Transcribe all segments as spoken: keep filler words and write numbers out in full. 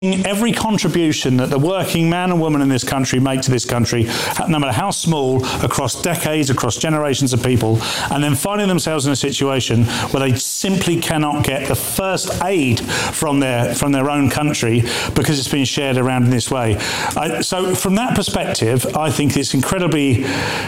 every contribution that the working man and woman in this country make to this country, no matter how small, across decades, across generations of people, and then finding themselves in a situation where they simply cannot get the first aid from their from their own country because it's been shared around in this way. I, so from that perspective, I think it's incredibly...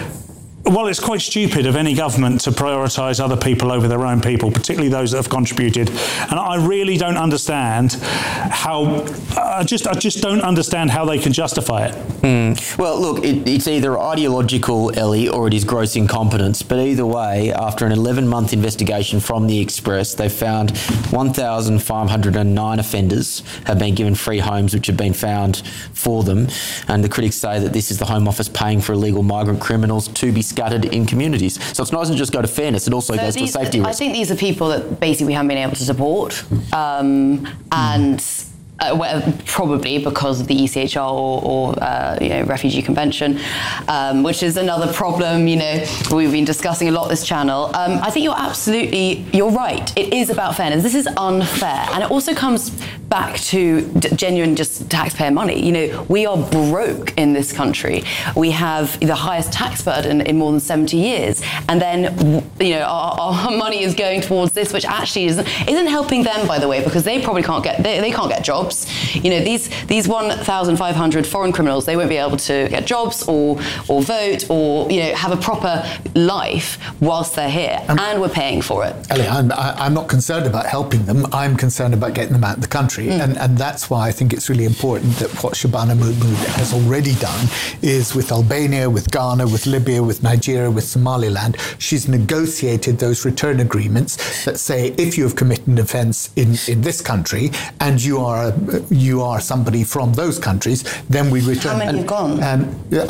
Well, it's quite stupid of any government to prioritise other people over their own people, particularly those that have contributed. And I really don't understand how. I just, I just don't understand how they can justify it. Mm. Well, look, it, it's either ideological, Ellie, or it is gross incompetence. But either way, after an eleven-month investigation from the Express, they found one thousand five hundred nine offenders have been given free homes, which have been found for them. And the critics say that this is the Home Office paying for illegal migrant criminals to be scattered in communities. So it's not doesn't just go to fairness, it also so goes these, to a safety I risk. I think these are people that basically we haven't been able to support, um, and mm. uh, well, probably because of the E C H R or, or uh, you know, Refugee Convention, um, which is another problem. You know, we've been discussing a lot this channel. Um, I think you're absolutely, you're right. It is about fairness. This is unfair, and it also comes back to d- genuine just taxpayer money. You know, we are broke in this country. We have the highest tax burden in more than seventy years. And then, you know, our, our money is going towards this, which actually isn't, isn't helping them, by the way, because they probably can't get, they, they can't get jobs. You know, these these one thousand five hundred foreign criminals, they won't be able to get jobs or or vote or, you know, have a proper life whilst they're here. Um, and we're paying for it. Ellie, I'm, I'm not concerned about helping them. I'm concerned about getting them out of the country. Mm. And, and that's why I think it's really important that what Shabana Mahmood has already done is with Albania, with Ghana, with Libya, with Nigeria, with Somaliland, she's negotiated those return agreements that say if you have committed an offence in, in this country and you are you are somebody from those countries, then we return. How many have gone? Um,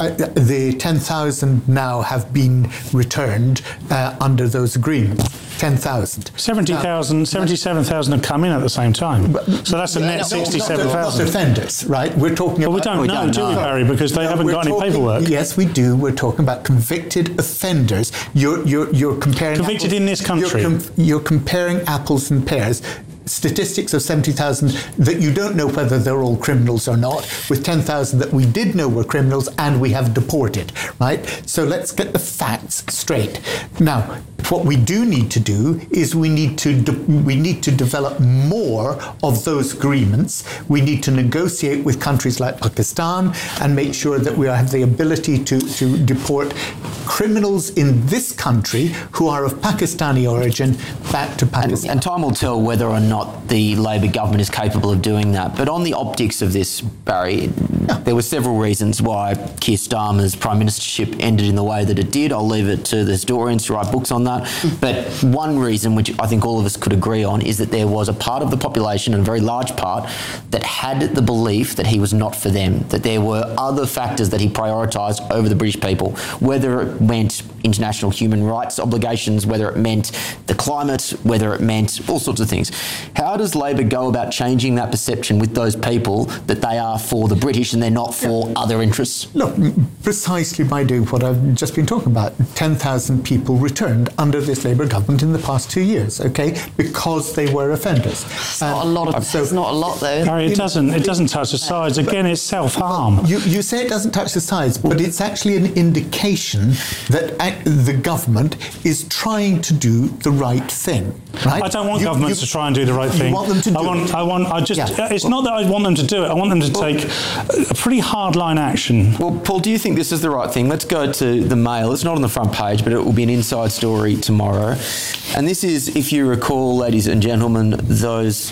the ten thousand now have been returned uh, under those agreements. ten thousand. seventy thousand, seventy-seven thousand have come in at the same time. So that's a net no, sixty-seven thousand. Not offenders, right? We're talking well, about... we don't we know, don't do know. we, Barry? Because they no, haven't got any talking, paperwork. Yes, we do. We're talking about convicted offenders. You're, you're, you're comparing... Convicted apples, in this country. You're, com- you're comparing apples and pears. Statistics of seventy thousand that you don't know whether they're all criminals or not, with ten thousand that we did know were criminals and we have deported, right? So let's get the facts straight. Now, what we do need to do is we need to de- we need to develop more of those agreements. We need to negotiate with countries like Pakistan and make sure that we have the ability to, to deport criminals in this country who are of Pakistani origin back to Pakistan. And, and time will tell whether or not the Labor government is capable of doing that. But on the optics of this, Barry, yeah. there were several reasons why Keir Starmer's prime ministership ended in the way that it did. I'll leave it to the historians to write books on that. But one reason, which I think all of us could agree on, is that there was a part of the population, and a very large part, that had the belief that he was not for them, that there were other factors that he prioritised over the British people, whether it meant international human rights obligations, whether it meant the climate, whether it meant all sorts of things. How does Labor go about changing that perception with those people that they are for the British and they're not for yeah. other interests? Look, precisely by doing what I've just been talking about. ten thousand people returned under this Labour government in the past two years, okay, because they were offenders. It's um, not a lot of, so, it's not a lot though. Harry, it doesn't, it doesn't touch the sides. Again, it's self-harm. You, you say it doesn't touch the sides, but it's actually an indication that the government is trying to do the right thing, right? I don't want you, governments you, to try and do the right thing. You want them to do I want, it. I want, I just, yeah. it's not that I want them to do it. I want them to take a pretty hard-line action. Well, Paul, do you think this is the right thing? Let's go to the Mail. It's not on the front page, but it will be an inside story tomorrow. And this is, if you recall, ladies and gentlemen, those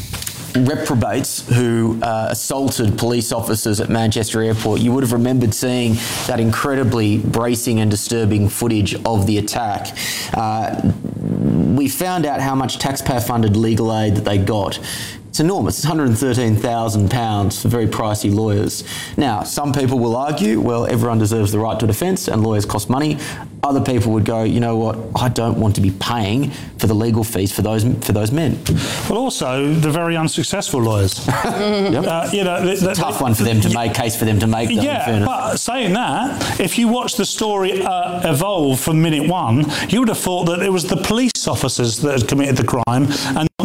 reprobates who uh, assaulted police officers at Manchester Airport. You would have remembered seeing that incredibly bracing and disturbing footage of the attack. Uh, we found out how much taxpayer-funded legal aid that they got. It's enormous. It's one hundred thirteen thousand pounds for very pricey lawyers. Now, some people will argue, well, everyone deserves the right to defence and lawyers cost money. Other people would go, you know what, I don't want to be paying for the legal fees for those for those men. Well, also, the very unsuccessful lawyers. yep. uh, you know, it's a tough one for them to make, case for them to make. Though, yeah, but saying that, if you watch the story uh, evolve from minute one, you would have thought that it was the police officers that had committed the crime and not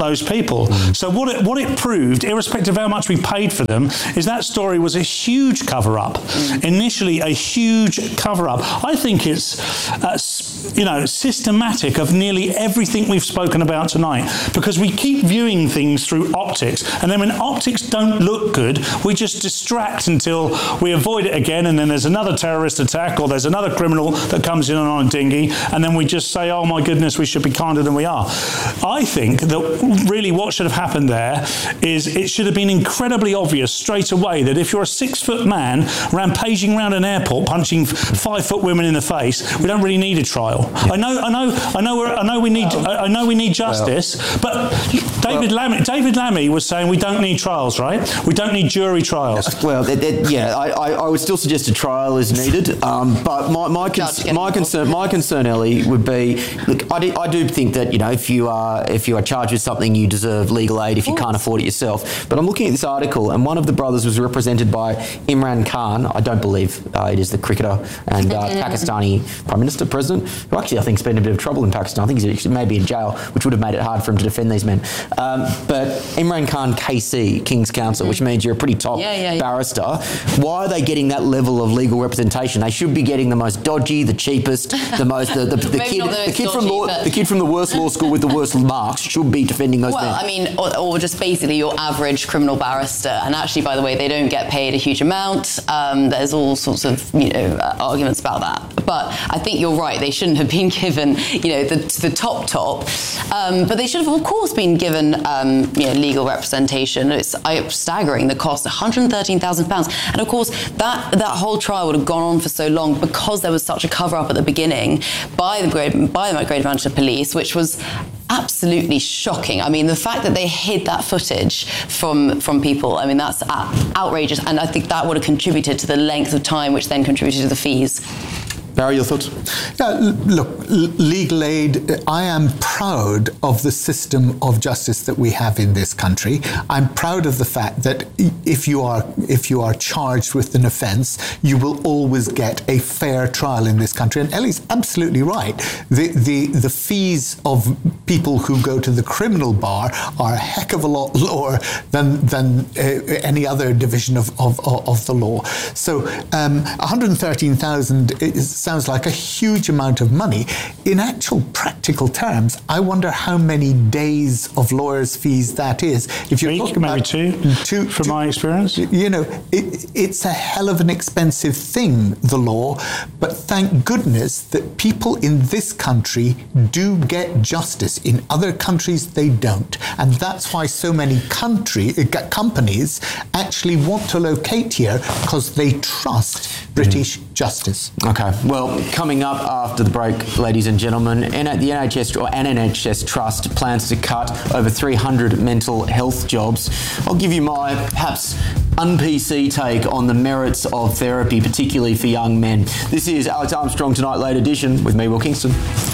those people. Mm. So what it, what it proved, irrespective of how much we paid for them, is that story was a huge cover-up. Mm. Initially, a huge cover-up. I think it's, uh, you know, systematic of nearly everything we've spoken about tonight, because we keep viewing things through optics, and then when optics don't look good, we just distract until we avoid it again, and then there's another terrorist attack, or there's another criminal that comes in on a dinghy, and then we just say, oh my goodness, we should be kinder than we are. I think that really what should have happened there is it should have been incredibly obvious straight away that if you're a six-foot man rampaging around an airport punching five-foot women in the face, we don't really need a trial. Yeah. I know, I know, I know, we're, I know we need, well, I know we need justice, well, but David well, Lammy, David Lammy was saying we don't need trials, right? We don't need jury trials. Well, that, that, yeah, I, I, I would still suggest a trial is needed, um, but my my, cons- my concern, my concern, Ellie, would be, look, I do, I do think that, you know, if you are if you are charged with something, you deserve legal aid if you can't afford it yourself. But I'm looking at this article, and one of the brothers was represented by Imran Khan. I don't believe uh, it is the cricketer and uh, Pakistani Prime Minister, President, who actually I think spent a bit of trouble in Pakistan. I think he's maybe in jail, which would have made it hard for him to defend these men. Um, but Imran Khan K C, King's Counsel, which means you're a pretty top yeah, yeah, yeah. barrister. Why are they getting that level of legal representation? They should be getting the most dodgy, the cheapest, the most the, the, the kid the, the kid dodgy, from law, the kid from the worst law school with the worst marks should be defending those well, men. Well, I mean, or, or just basically your average criminal barrister. And actually, by the way, they don't get paid a huge amount. Um, there's all sorts of you know uh, arguments about that. But I think you're right. They shouldn't have been given you know the, the top top. Um, but they should have, of course, been given um, you know legal representation. It's uh, staggering. The cost, one hundred thirteen thousand pounds. And of course, that that whole trial would have gone on for so long because there was such a cover up at the beginning by the great by the Greater Manchester Police, which was absolutely shocking. I mean, the fact that they hid that footage from from people, I mean, that's outrageous. And I think that would have contributed to the length of time, which then contributed to the fees. Barry, your thoughts? Yeah, look, legal aid, I am proud of the system of justice that we have in this country. I'm proud of the fact that if you are if you are charged with an offence, you will always get a fair trial in this country. And Ellie's absolutely right. The, the, the fees of people who go to the criminal bar are a heck of a lot lower than, than uh, any other division of, of, of the law. So um, one hundred thirteen thousand is sounds like a huge amount of money. In actual practical terms, I wonder how many days of lawyers' fees that is. If you're talking maybe about two, two, from two, my experience. You know, it, it's a hell of an expensive thing, the law, but thank goodness that people in this country do get justice. In other countries, they don't. And that's why so many country, uh, companies actually want to locate here, because they trust British mm. justice. Okay, well, coming up after the break, ladies and gentlemen, the N H S or an N H S trust plans to cut over three hundred mental health jobs. I'll give you my perhaps un-P C take on the merits of therapy, particularly for young men. This is Alex Armstrong Tonight Late Edition with me, Will Kingston.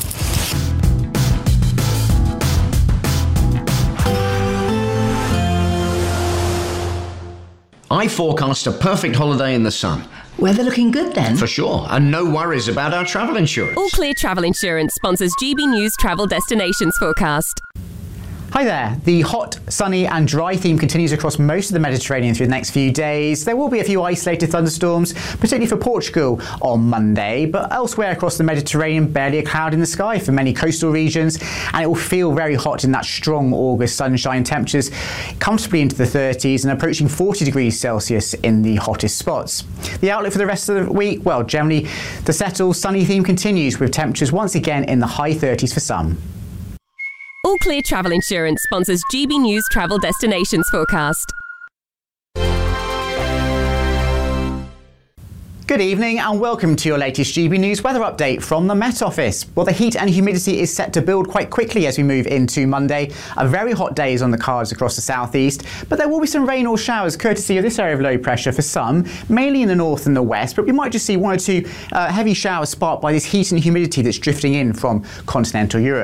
I forecast a perfect holiday in the sun. Weather looking good then? For sure, and no worries about our travel insurance. All Clear Travel Insurance sponsors G B News Travel Destinations Forecast. Hi there. The hot, sunny and dry theme continues across most of the Mediterranean through the next few days. There will be a few isolated thunderstorms, particularly for Portugal on Monday, but elsewhere across the Mediterranean, barely a cloud in the sky for many coastal regions, and it will feel very hot in that strong August sunshine. Temperatures comfortably into the thirties and approaching forty degrees Celsius in the hottest spots. The outlook for the rest of the week, well, generally the settled sunny theme continues with temperatures once again in the high thirties for some. All Clear Travel Insurance sponsors G B News Travel Destinations Forecast. Good evening and welcome to your latest G B News weather update from the Met Office. Well, the heat and humidity is set to build quite quickly as we move into Monday. A very hot day is on the cards across the southeast, but there will be some rain or showers courtesy of this area of low pressure for some, mainly in the north and the west, but we might just see one or two uh, heavy showers sparked by this heat and humidity that's drifting in from continental Europe.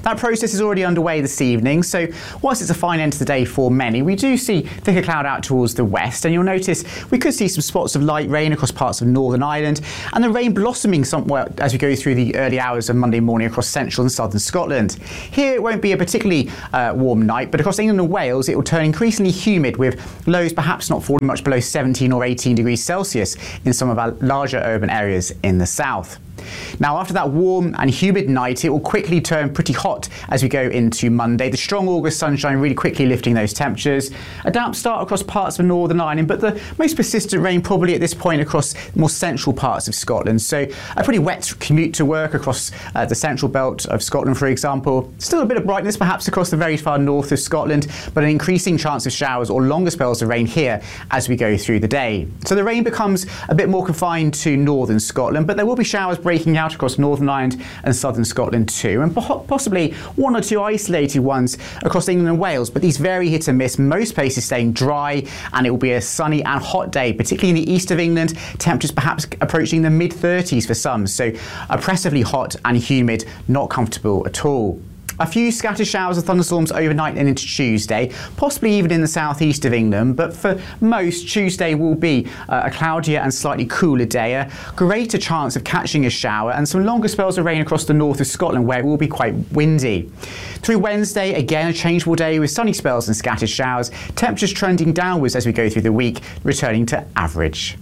That process is already underway this evening, so whilst it's a fine end to the day for many, we do see thicker cloud out towards the west, and you'll notice we could see some spots of light rain across parts of Northern Ireland, and the rain blossoming somewhat as we go through the early hours of Monday morning across central and southern Scotland. Here it won't be a particularly uh, warm night, but across England and Wales it will turn increasingly humid, with lows perhaps not falling much below seventeen or eighteen degrees Celsius in some of our larger urban areas in the south. Now, after that warm and humid night, it will quickly turn pretty hot as we go into Monday. The strong August sunshine really quickly lifting those temperatures. A damp start across parts of Northern Ireland, but the most persistent rain probably at this point across more central parts of Scotland. So a pretty wet commute to work across uh, the central belt of Scotland, for example. Still a bit of brightness perhaps across the very far north of Scotland, but an increasing chance of showers or longer spells of rain here as we go through the day. So the rain becomes a bit more confined to northern Scotland, but there will be showers breaking out across Northern Ireland and southern Scotland too, and possibly one or two isolated ones across England and Wales, but these very hit and miss, most places staying dry, and it will be a sunny and hot day, particularly in the east of England, temperatures perhaps approaching the mid thirties for some, so oppressively hot and humid, not comfortable at all. A few scattered showers of thunderstorms overnight and into Tuesday, possibly even in the southeast of England, but for most, Tuesday will be uh, a cloudier and slightly cooler day, a greater chance of catching a shower, and some longer spells of rain across the north of Scotland where it will be quite windy. Through Wednesday, again a changeable day with sunny spells and scattered showers, temperatures trending downwards as we go through the week, returning to average.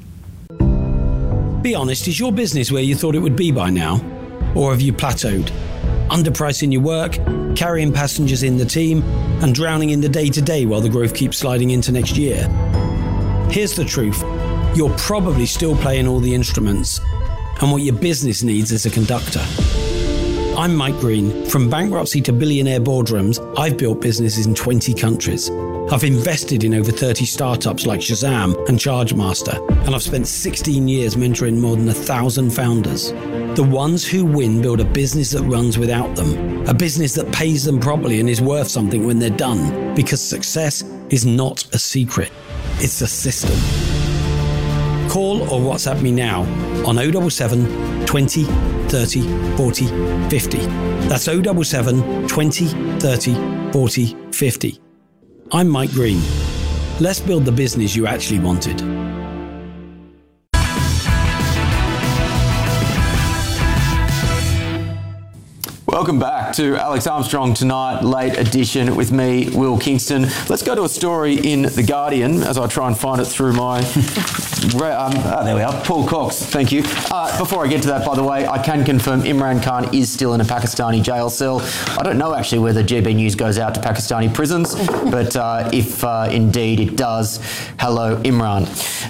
Be honest, is your business where you thought it would be by now? Or have you plateaued? Underpricing your work, carrying passengers in the team, and drowning in the day-to-day while the growth keeps sliding into next year? Here's the truth. You're probably still playing all the instruments, and what your business needs is a conductor. I'm Mike Green. From bankruptcy to billionaire boardrooms, I've built businesses in twenty countries. I've invested in over thirty startups like Shazam and Chargemaster, and I've spent sixteen years mentoring more than a thousand founders. The ones who win build a business that runs without them, a business that pays them properly and is worth something when they're done, because success is not a secret, it's a system. Call or WhatsApp me now on oh seven seven, twenty, thirty, forty, fifty. That's oh seven seven, twenty, thirty, forty, fifty. I'm Mike Green. Let's build the business you actually wanted. Welcome back to Alex Armstrong Tonight, late edition with me, Will Kingston. Let's go to a story in The Guardian as I try and find it through my... um, oh, there we are. Paul Cox, thank you. Uh, before I get to that, by the way, I can confirm Imran Khan is still in a Pakistani jail cell. I don't know actually whether G B News goes out to Pakistani prisons, but uh, if uh, indeed it does, hello Imran.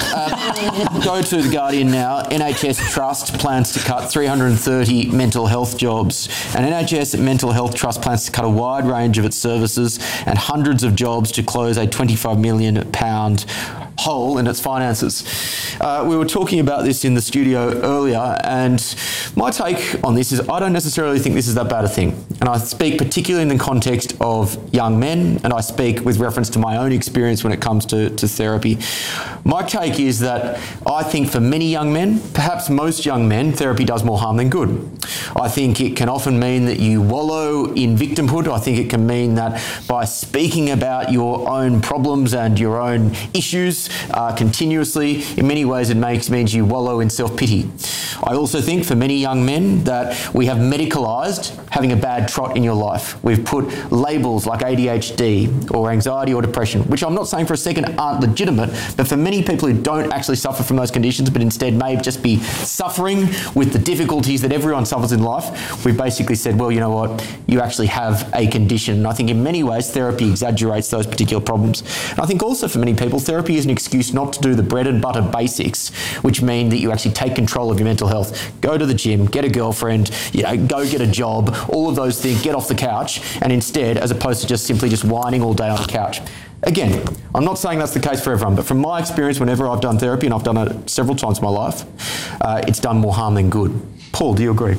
Uh, go to The Guardian now. N H S Trust plans to cut three hundred thirty mental health jobs. And N H S Mental Health Trust plans to cut a wide range of its services and hundreds of jobs to close a twenty-five million pounds hole in its finances. Uh, we were talking about this in the studio earlier, and my take on this is I don't necessarily think this is that bad a thing. And I speak particularly in the context of young men, and I speak with reference to my own experience when it comes to, to therapy. My take is that I think for many young men, perhaps most young men, therapy does more harm than good. I think it can often mean that you wallow in victimhood. I think it can mean that by speaking about your own problems and your own issues uh, continuously, in many ways it makes means you wallow in self-pity. I also think for many young men that we have medicalised having a bad trot in your life. We've put labels like A D H D or anxiety or depression, which I'm not saying for a second aren't legitimate, but for many people who don't actually suffer from those conditions, but instead may just be suffering with the difficulties that everyone suffers in life, we've basically said, well, you know what, you actually have a condition. And I think in many ways therapy exaggerates those particular problems. And I think also for many people, therapy is an excuse not to do the bread and butter basics, which mean that you actually take control of your mental health. Go to the gym, get a girlfriend, you know, go get a job, all of those things, get off the couch, and instead, as opposed to just simply just whining all day on the couch. Again, I'm not saying that's the case for everyone, but from my experience, whenever I've done therapy, and I've done it several times in my life, uh, it's done more harm than good. Paul, do you agree?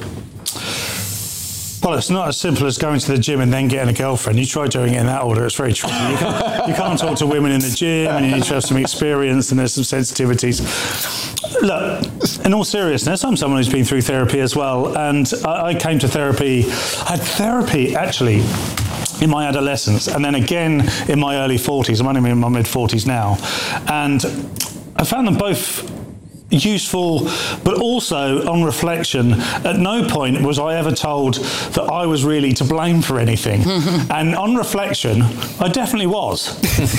Well, it's not as simple as going to the gym and then getting a girlfriend. You try doing it in that order, it's very tricky. You can't, you can't talk to women in the gym, and you need to have some experience, and there's some sensitivities. look, in all seriousness, I'm someone who's been through therapy as well, and I, I came to therapy, I had therapy actually in my adolescence, and then again in my early forties. I'm only in my mid forties now, and I found them both useful, but also on reflection, at no point was I ever told that I was really to blame for anything. And on reflection, I definitely was.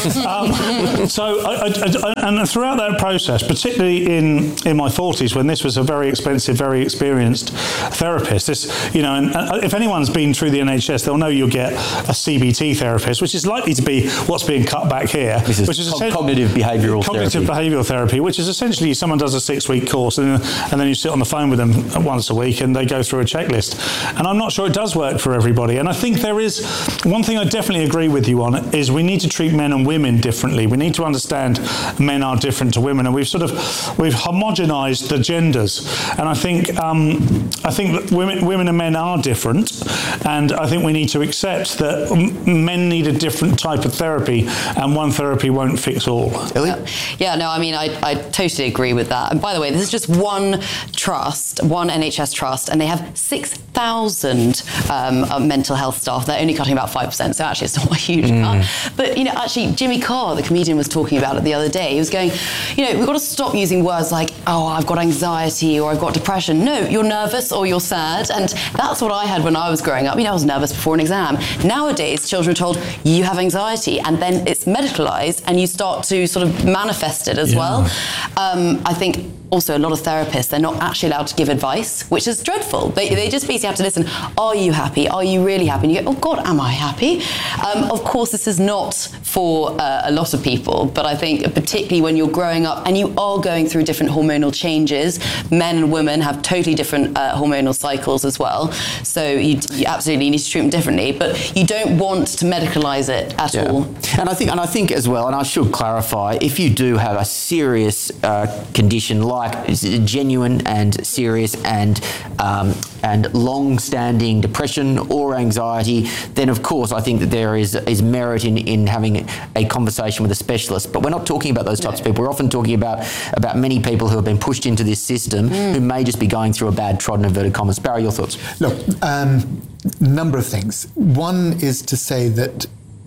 um, so, I, I, I, and throughout that process, particularly in, in my forties, when this was a very expensive, very experienced therapist, this, you know, and, and if anyone's been through the N H S, they'll know you'll get a C B T therapist, which is likely to be what's being cut back here. This is which is co- cognitive behavioural cognitive therapy. behavioural therapy, which is essentially someone does a six-week course, and, and then you sit on the phone with them once a week and they go through a checklist. And I'm not sure it does work for everybody. And I think there is, one thing I definitely agree with you on is we need to treat men and women differently. We need to understand men are different to women, and we've sort of, we've homogenized the genders. And I think, um, I think that women, women and men are different, and I think we need to accept that men need a different type of therapy, and one therapy won't fix all. Yeah, yeah no, I mean, I, I totally agree with that. And by the way, this is just one trust, one N H S trust, and they have six thousand um, uh, mental health staff. They're only cutting about five percent, so actually it's not a huge mm. cut. But, you know, actually, Jimmy Carr, the comedian, was talking about it the other day. He was going, you know, we've got to stop using words like, oh, I've got anxiety or I've got depression. No, you're nervous or you're sad. And that's what I had when I was growing up. You know, I was nervous before an exam. Nowadays, children are told, you have anxiety, and then it's medicalised and you start to sort of manifest it as yeah. well. Um, I think also a lot of therapists, they're not actually allowed to give advice, which is dreadful. They, they just basically have to listen, are you happy? Are you really happy? And you go, oh God, am I happy? Um, of course, this is not for uh, a lot of people, but I think particularly when you're growing up and you are going through different hormonal changes, men and women have totally different uh, hormonal cycles as well. So you, you absolutely need to treat them differently, but you don't want to medicalise it at yeah. all. And I think, and I think as well, and I should clarify, if you do have a serious uh, condition like like genuine and serious and um, and long-standing depression or anxiety, then of course I think that there is is merit in, in having a conversation with a specialist. But we're not talking about those types no. of people. We're often talking about about many people who have been pushed into this system mm. who may just be going through a bad trodden inverted commas. Barry, your thoughts? Look, um, number of things. One is to say that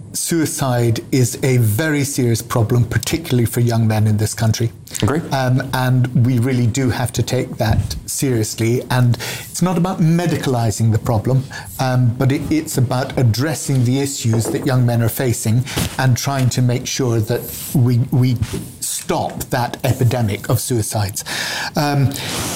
suicide is a very serious problem, particularly for young men in this country. Agree. Um, and we really do have to take that seriously. And it's not about medicalising the problem, um, but it, it's about addressing the issues that young men are facing and trying to make sure that we we stop that epidemic of suicides. Um,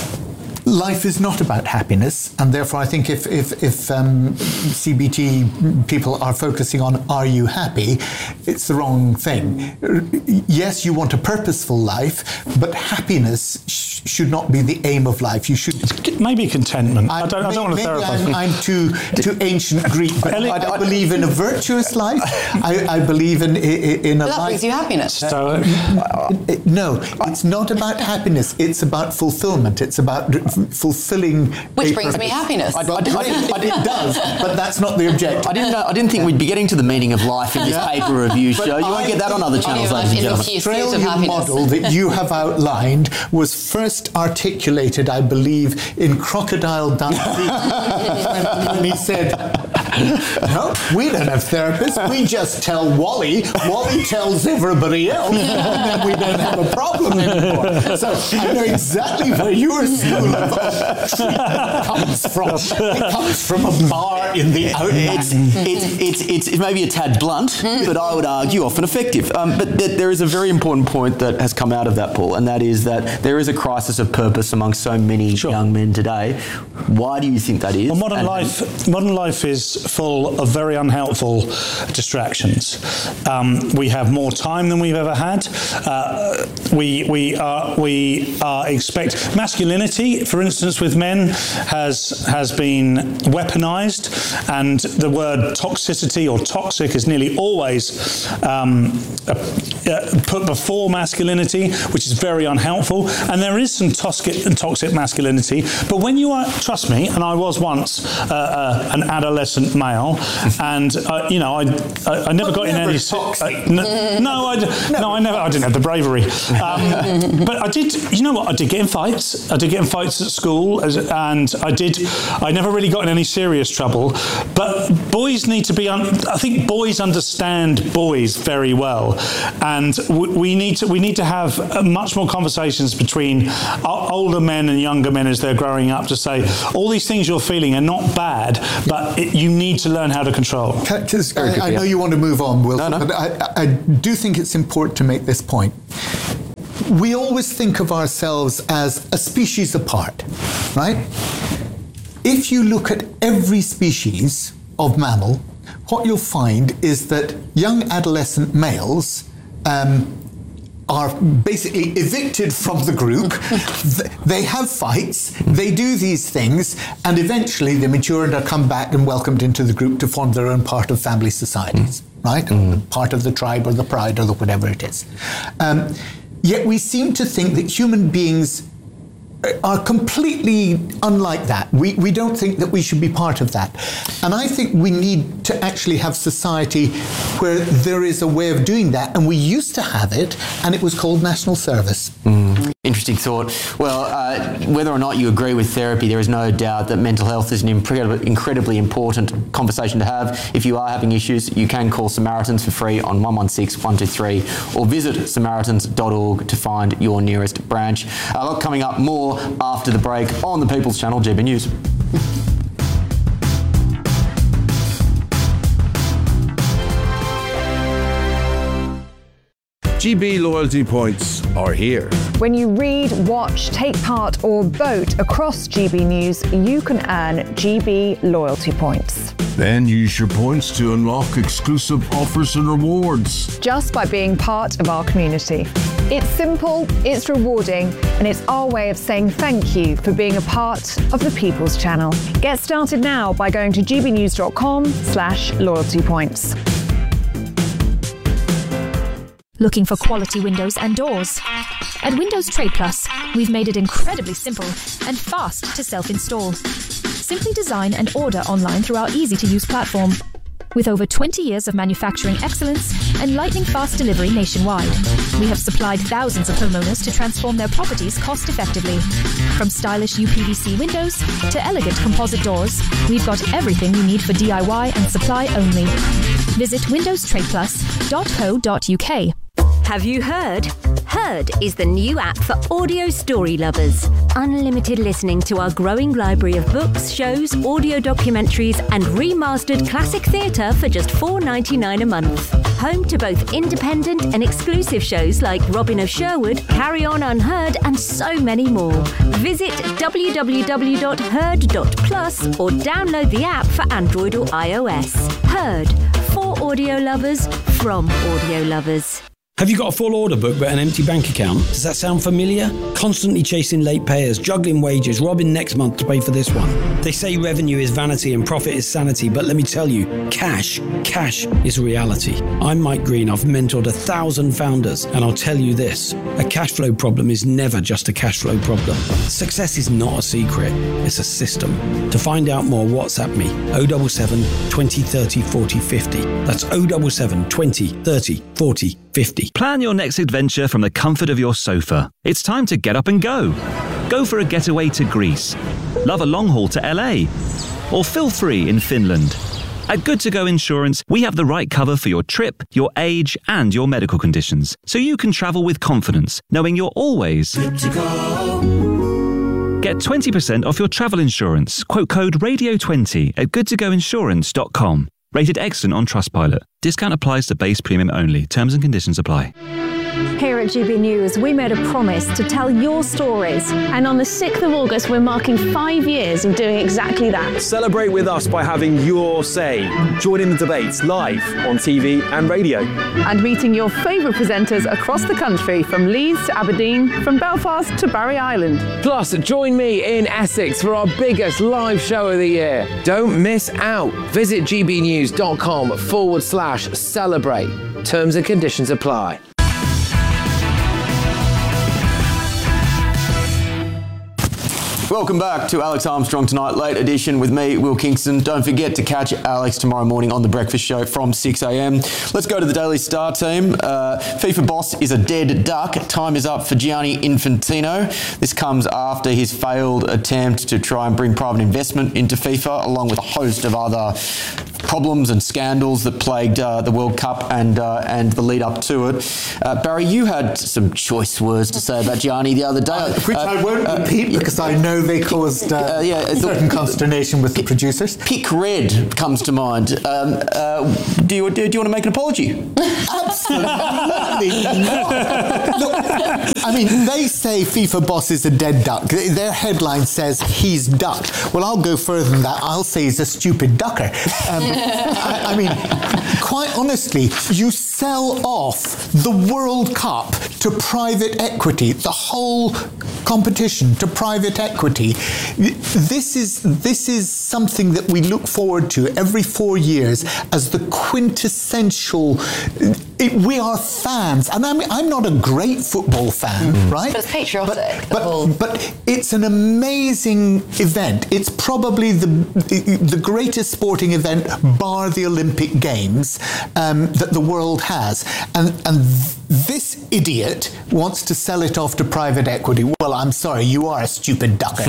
Life is not about happiness, and therefore I think if, if, if um, C B T people are focusing on are you happy, it's the wrong thing. Yes, you want a purposeful life, but happiness sh- should not be the aim of life. You should... Maybe contentment. I, I, don't, I don't want to I'm, I'm too, too ancient Greek, but I, I believe in a virtuous life. I, I believe in, in, in a that life... brings you happiness. Stoic. No, it's not about happiness. It's about fulfillment. It's about fulfilling, which brings purpose. me happiness. I, I, I, I, it does, but that's not the objective. I didn't know. I didn't think we'd be getting to the meaning of life in this yeah. paper review show. But you won't get that on other channels, ladies and gentlemen. The Australian model that you have outlined was first articulated, I believe, in Crocodile Dundee, when he said, "No, we don't have therapists. We just tell Wally. Wally tells everybody else, and then we don't have a problem anymore." So I know exactly where your school of treatment comes from. It comes from a bar in the outback. It's, it's, it's, it's maybe a tad blunt, but I would argue often effective. Um, but th- there is a very important point that has come out of that, Paul, and that is that there is a crisis of purpose among so many sure. young men today. Why do you think that is? Well, modern and, life, modern life is full of very unhelpful distractions. Um, we have more time than we've ever had. Uh, we we are we are expect masculinity, for instance, with men has has been weaponized, and the word toxicity or toxic is nearly always um, uh, put before masculinity, which is very unhelpful. And there is some toxic, toxic masculinity, but when you are, trust me, and I was once uh, uh, an adolescent male, and uh, you know, I I, I never But got in never any. toxic. Uh, n- no, I d- no, I never. I didn't have the bravery. Um, but I did. You know what? I did get in fights. I did get in fights at school, as, and I did. I never really got in any serious trouble. But boys need to be. Un- I think boys understand boys very well, and w- we need to. We need to have uh, much more conversations between o- older men and younger men as they're growing up to say all these things you're feeling are not bad, but it, you need to learn how to control. Because I, I know you want to move on, Wilson, no, no. but I, I do think it's important to make this point. We always think of ourselves as a species apart, right? If you look at every species of mammal, what you'll find is that young adolescent males um, are basically evicted from the group. They have fights, they do these things, and eventually they mature and are come back and welcomed into the group to form their own part of family societies, right? Mm. Part of the tribe or the pride or the whatever it is. Um, yet we seem to think that human beings are completely unlike that. We we don't think that we should be part of that. And I think we need to actually have society where there is a way of doing that. And we used to have it, and it was called national service. Mm. Interesting thought. Well, uh, whether or not you agree with therapy, there is no doubt that mental health is an incredibly, incredibly important conversation to have. If you are having issues, you can call Samaritans for free on one one six, one two three or visit samaritans dot org to find your nearest branch. A lot coming up more after the break on the People's Channel, G B News. G B loyalty points are here. When you read, watch, take part or vote across G B News, you can earn G B loyalty points. Then use your points to unlock exclusive offers and rewards. Just by being part of our community. It's simple, it's rewarding, and it's our way of saying thank you for being a part of the People's Channel. Get started now by going to g b news dot com slash loyalty points. Looking for quality windows and doors? At Windows Trade Plus, we've made it incredibly simple and fast to self-install. Simply design and order online through our easy-to-use platform. With over twenty years of manufacturing excellence and lightning-fast delivery nationwide, we have supplied thousands of homeowners to transform their properties cost-effectively. From stylish U P V C windows to elegant composite doors, we've got everything you need for D I Y and supply only. Visit windows trade plus dot co dot u k. Have you heard? Heard is the new app for audio story lovers. Unlimited listening to our growing library of books, shows, audio documentaries, and remastered classic theatre for just four dollars ninety-nine a month. Home to both independent and exclusive shows like Robin of Sherwood, Carry On Unheard, and so many more. Visit w w w dot heard dot plus or download the app for Android or iOS. Heard, for audio lovers, from audio lovers. Have you got a full order book but an empty bank account? Does that sound familiar? Constantly chasing late payers, juggling wages, robbing next month to pay for this one. They say revenue is vanity and profit is sanity, but let me tell you, cash, cash is reality. I'm Mike Green. I've mentored a thousand founders, and I'll tell you this, a cash flow problem is never just a cash flow problem. Success is not a secret, it's a system. To find out more, WhatsApp me, oh seven seven, twenty, thirty, forty, fifty. That's oh seven seven, twenty, thirty, forty, fifty. Plan your next adventure from the comfort of your sofa. It's time to get up and go. Go for a getaway to Greece. Love a long haul to L A. Or feel free in Finland. At Good To Go Insurance, we have the right cover for your trip, your age, and your medical conditions, so you can travel with confidence, knowing you're always good to go. Get twenty percent off your travel insurance. Quote code radio twenty at good to go insurance dot com. Rated excellent on Trustpilot. Discount applies to base premium only. Terms and conditions apply. Here at G B News, we made a promise to tell your stories. And on the sixth of August, we're marking five years of doing exactly that. Celebrate with us by having your say. Join in the debates live on T V and radio. And meeting your favourite presenters across the country, from Leeds to Aberdeen, from Belfast to Barry Island. Plus, join me in Essex for our biggest live show of the year. Don't miss out. Visit gbnews.com forward slash celebrate. Terms and conditions apply. Welcome back to Alex Armstrong Tonight, late edition with me, Will Kingston. Don't forget to catch Alex tomorrow morning on The Breakfast Show from six a m. Let's go to the Daily Star team. Uh, FIFA boss is a dead duck. Time is up for Gianni Infantino. This comes after his failed attempt to try and bring private investment into FIFA, along with a host of other problems and scandals that plagued uh, the World Cup and uh, and the lead up to it. Uh, Barry, you had some choice words to say about Gianni the other day. Which uh, I won't uh, repeat because I know they caused uh, uh, yeah, certain consternation with the producers. Pick Red comes to mind. Um, uh, do, you, do, do you want to make an apology? Absolutely not. Look, I mean, they say FIFA boss is a dead duck. Their headline says he's ducked. Well, I'll go further than that. I'll say he's a stupid ducker. Um, I, I mean, quite honestly, you sell off the World Cup to private equity, the whole competition to private equity. This is this is something that we look forward to every four years as the quintessential. It, we are fans, and I'm I'm not a great football fan, mm-hmm. right? But it's patriotic. But, but, but it's an amazing event. It's probably the the greatest sporting event, bar the Olympic Games, um, that the world has, and and this idiot wants to sell it off to private equity. Well, I'm sorry, you are a stupid ducker.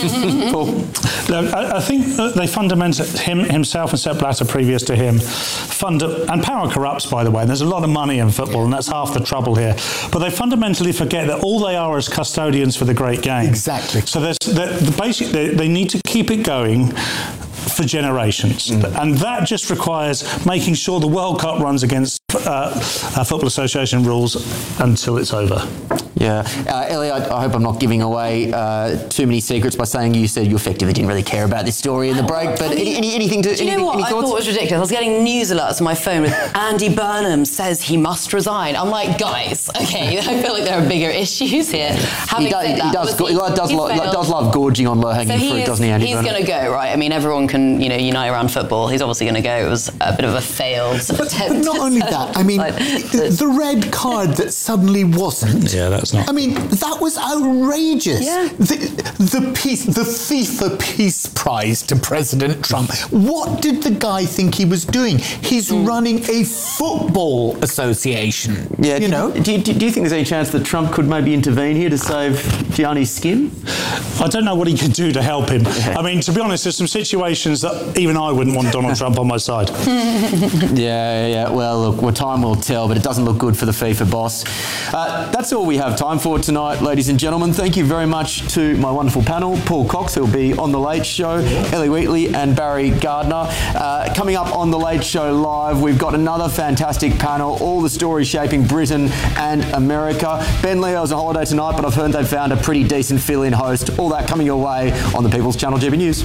Look, I, I think they fundamentally, him himself and Sepp Blatter previous to him, fund and power corrupts, by the way, and there's a lot of money in football, and that's half the trouble here. But they fundamentally forget that all they are is custodians for the great game. Exactly. So there's the basic. They, they need to keep it going for generations, mm. and that just requires making sure the World Cup runs against uh, uh, Football Association rules until it's over. Yeah, uh, Ellie, I, I hope I'm not giving away uh, too many secrets by saying you said you effectively didn't really care about this story in the break, but I mean, any, any, anything to... Do you anything, know what any I thoughts? thought was ridiculous? I was getting news alerts on my phone with Andy Burnham says he must resign. I'm like, guys, okay, I feel like there are bigger issues here. Having he does, said he that, does, he, does, he lo- does love gorging on low-hanging so fruit, is, doesn't he, Andy He's Burnham? going to go, right? I mean, everyone can, you know, unite around football. He's obviously going to go. It was a bit of a failed but, attempt. But not only that, I mean, the, the red card that suddenly wasn't. Yeah, that's not... I mean, that was outrageous. Yeah. The, the peace, the FIFA Peace Prize to President Trump. What did the guy think he was doing? He's mm. running a football association. Yeah, you do, know. Do you, do you think there's any chance that Trump could maybe intervene here to save Gianni's skin? I don't know what he can do to help him. Yeah. I mean, to be honest, there's some situations that even I wouldn't want Donald Trump on my side. yeah, yeah. Well, look, well, time will tell, but it doesn't look good for the FIFA boss. Uh, that's all we have time for tonight, ladies and gentlemen. Thank you very much to my wonderful panel, Paul Cox, who'll be on The Late Show, Ellie Wheatley and Barry Gardner. Uh, coming up on The Late Show Live, we've got another fantastic panel, all the stories shaping Britain and America. Ben Leo's on holiday tonight, but I've heard they've found a pretty decent fill-in host. All that coming your way on the People's Channel G B News.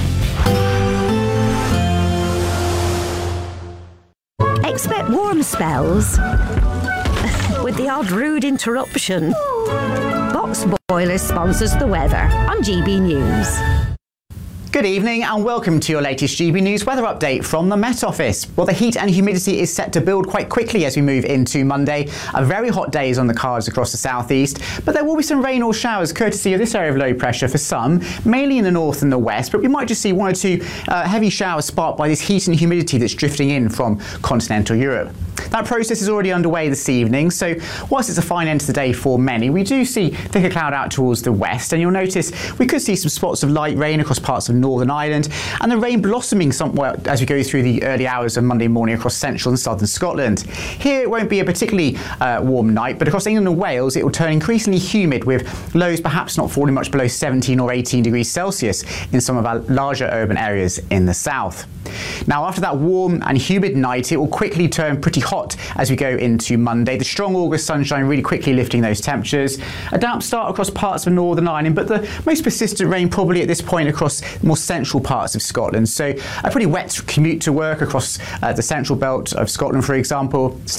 Expect warm spells with the odd rude interruption. Box Boiler sponsors the weather on G B News. Good evening and welcome to your latest G B News weather update from the Met Office. Well, the heat and humidity is set to build quite quickly as we move into Monday. A very hot day is on the cards across the southeast, but there will be some rain or showers courtesy of this area of low pressure for some, mainly in the north and the west, but we might just see one or two uh, heavy showers sparked by this heat and humidity that's drifting in from continental Europe. That process is already underway this evening, so whilst it's a fine end to the day for many, we do see thicker cloud out towards the west, and you'll notice we could see some spots of light rain across parts of Northern Ireland, and the rain blossoming somewhat as we go through the early hours of Monday morning across central and southern Scotland. Here it won't be a particularly uh, warm night, but across England and Wales it will turn increasingly humid, with lows perhaps not falling much below seventeen or eighteen degrees Celsius in some of our larger urban areas in the south. Now, after that warm and humid night, it will quickly turn pretty hot as we go into Monday. The strong August sunshine really quickly lifting those temperatures. A damp start across parts of Northern Ireland, but the most persistent rain probably at this point across more central parts of Scotland. So a pretty wet commute to work across uh, the central belt of Scotland, for example. Still a bit of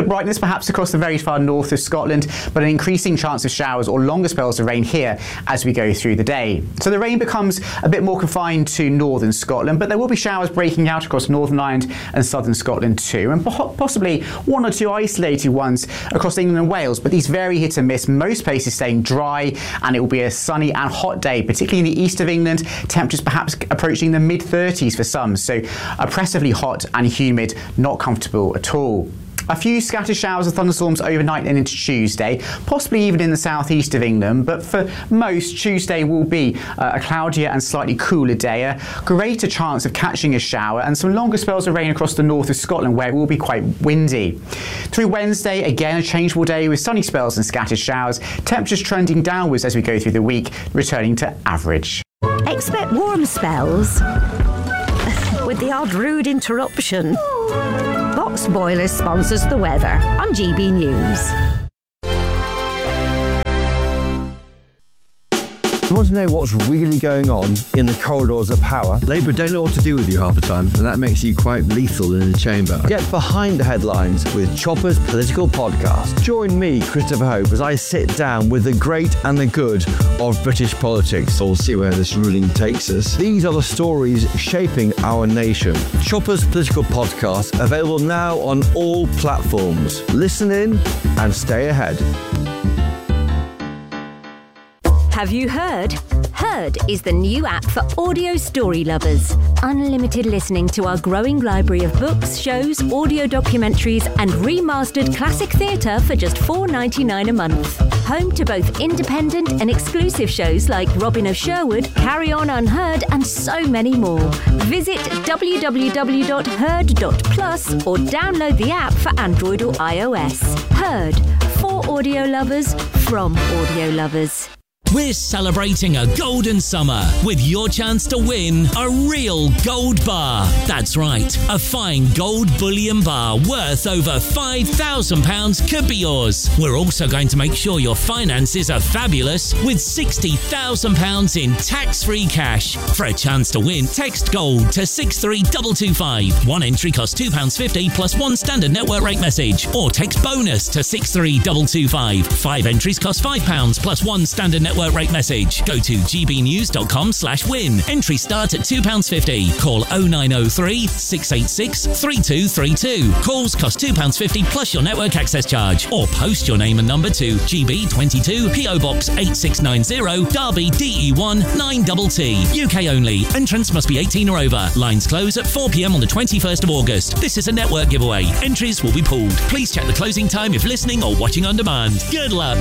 of brightness perhaps across the very far north of Scotland, but an increasing chance of showers or longer spells of rain here as we go through the day. So the rain becomes a bit more confined to northern Scotland, but there will be showers breaking out across Northern Ireland and southern Scotland too, and possibly one or two isolated ones across England and Wales, but these vary hit and miss, most places staying dry, and it will be a sunny and hot day, particularly in the east of England, temperatures perhaps approaching the mid thirties for some, so oppressively hot and humid, not comfortable at all. A few scattered showers and thunderstorms overnight and into Tuesday, possibly even in the southeast of England, but for most, Tuesday will be uh, a cloudier and slightly cooler day, a greater chance of catching a shower, and some longer spells of rain across the north of Scotland where it will be quite windy. Through Wednesday, again a changeable day with sunny spells and scattered showers, temperatures trending downwards as we go through the week, returning to average. Expect warm spells with the odd rude interruption. Box Boilers sponsors the weather on G B News. You want to know what's really going on in the corridors of power? Labour don't know what to do with you half the time, and that makes you quite lethal in the chamber. Get behind the headlines with Chopper's Political Podcast. Join me, Christopher Hope, as I sit down with the great and the good of British politics. We'll see where this ruling takes us. These are the stories shaping our nation. Chopper's Political Podcast, available now on all platforms. Listen in and stay ahead. Have you heard? Heard is the new app for audio story lovers. Unlimited listening to our growing library of books, shows, audio documentaries, and remastered classic theatre for just four dollars ninety-nine a month. Home to both independent and exclusive shows like Robin of Sherwood, Carry On Unheard, and so many more. Visit w w w dot heard dot plus or download the app for Android or iOS. Heard, for audio lovers, from audio lovers. We're celebrating a golden summer with your chance to win a real gold bar. That's right, a fine gold bullion bar worth over five thousand pounds could be yours. We're also going to make sure your finances are fabulous with sixty thousand pounds in tax-free cash. For a chance to win, text GOLD to six three two two five. One entry costs two pounds fifty plus one standard network rate message. Or text BONUS to six three two two five. Five entries cost five pounds plus one standard network rate message. Go to gbnews.com slash win. Entry start at two pounds fifty. Call oh nine oh three, six eight six, three two three two. Calls cost two pounds fifty plus your network access charge. Or post your name and number to G B twenty-two, P O Box eight six nine zero, Derby D E one nine T T. U K only. Entrance must be eighteen or over. Lines close at four p m on the twenty-first of August. This is a network giveaway. Entries will be pooled. Please check the closing time if listening or watching on demand. Good luck.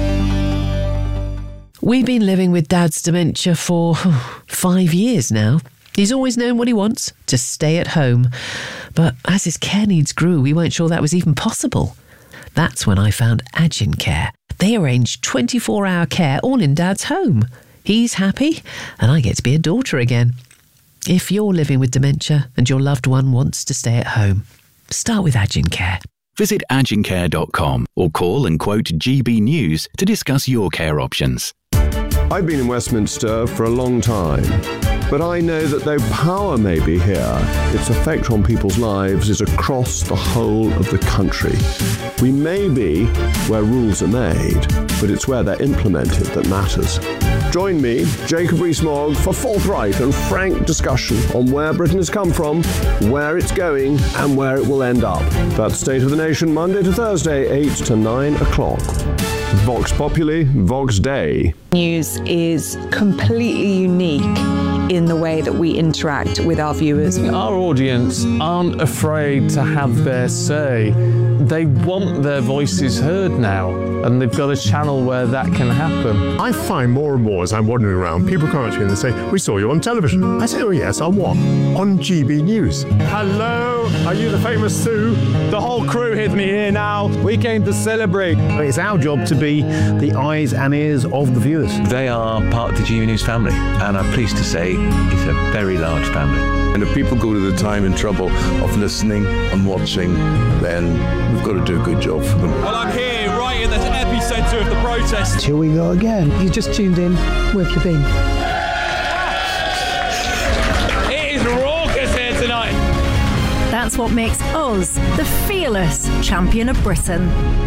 We've been living with Dad's dementia for five years now. He's always known what he wants, to stay at home. But as his care needs grew, we weren't sure that was even possible. That's when I found Agin Care. They arrange twenty-four hour care all in Dad's home. He's happy, and I get to be a daughter again. If you're living with dementia and your loved one wants to stay at home, start with Agin Care. Visit agin care dot com or call and quote G B News to discuss your care options. I've been in Westminster for a long time, but I know that though power may be here, its effect on people's lives is across the whole of the country. We may be where rules are made, but it's where they're implemented that matters. Join me, Jacob Rees-Mogg, for forthright and frank discussion on where Britain has come from, where it's going, and where it will end up. That's State of the Nation, Monday to Thursday, eight to nine o'clock. Vox Populi, Vox Dei. News is completely unique in the way that we interact with our viewers. Our audience aren't afraid to have their say. They want their voices heard now, and they've got a channel where that can happen. I find more and more as I'm wandering around, people come up to me and they say, "We saw you on television." I say, "Oh yes, on what?" "On G B News." Hello, are you the famous Sue? The whole crew with me here now. We came to celebrate. It's our job to be the eyes and ears of the viewers. They are part of the G B News family, and I'm pleased to say it's a very large family. And if people go to the time and trouble of listening and watching, then we've got to do a good job for them. Well, I'm here right in the epicentre of the protest. Here we go again. You just tuned in. Where have you been? It is raucous here tonight. That's that's what makes us the fearless champion of Britain.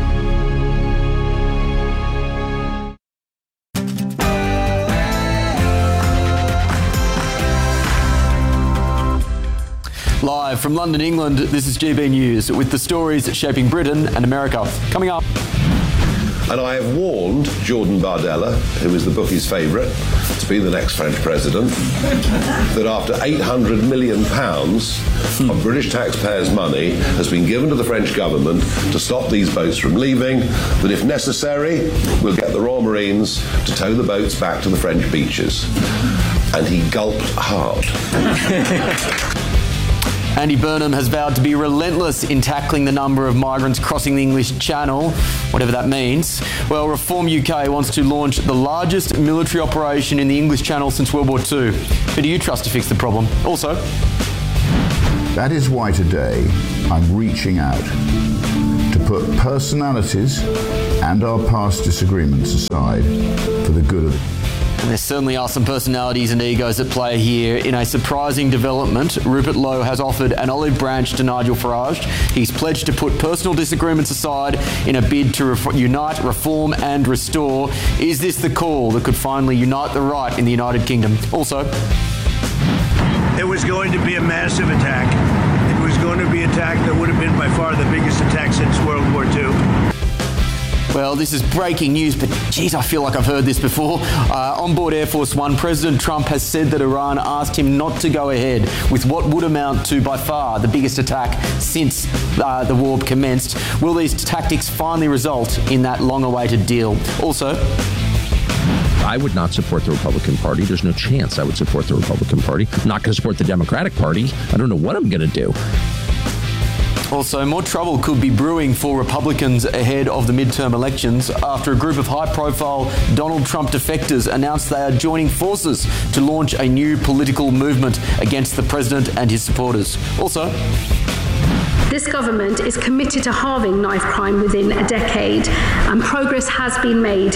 Live from London, England, this is G B News with the stories shaping Britain and America. Coming up. And I have warned Jordan Bardella, who is the bookie's favourite to be the next French president, that after eight hundred million pounds of British taxpayers' money has been given to the French government to stop these boats from leaving, that if necessary, we'll get the Royal Marines to tow the boats back to the French beaches. And he gulped hard. Andy Burnham has vowed to be relentless in tackling the number of migrants crossing the English Channel, whatever that means. Well, Reform U K wants to launch the largest military operation in the English Channel since World War Two. Who do you trust to fix the problem? Also, that is why today I'm reaching out to put personalities and our past disagreements aside for the good of And there certainly are some personalities and egos at play here. In a surprising development, Rupert Lowe has offered an olive branch to Nigel Farage. He's pledged to put personal disagreements aside in a bid to ref- unite, reform and restore. Is this the call that could finally unite the right in the United Kingdom? Also, it was going to be a massive attack. It was going to be an attack that would have been by far the biggest attack since World War Two. Well, this is breaking news, but geez, I feel like I've heard this before. Uh, on board Air Force One, President Trump has said that Iran asked him not to go ahead with what would amount to, by far, the biggest attack since uh, the war commenced. Will these tactics finally result in that long-awaited deal? Also, I would not support the Republican Party. There's no chance I would support the Republican Party. I'm not going to support the Democratic Party. I don't know what I'm going to do. Also, more trouble could be brewing for Republicans ahead of the midterm elections after a group of high-profile Donald Trump defectors announced they are joining forces to launch a new political movement against the president and his supporters. Also, this government is committed to halving knife crime within a decade, and progress has been made.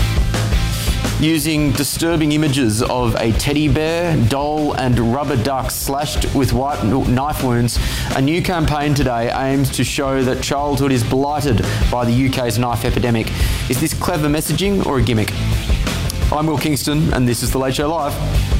Using disturbing images of a teddy bear, doll and rubber duck slashed with white knife wounds, a new campaign today aims to show that childhood is blighted by the U K's knife epidemic. Is this clever messaging or a gimmick? I'm Will Kingston and this is The Late Show Live.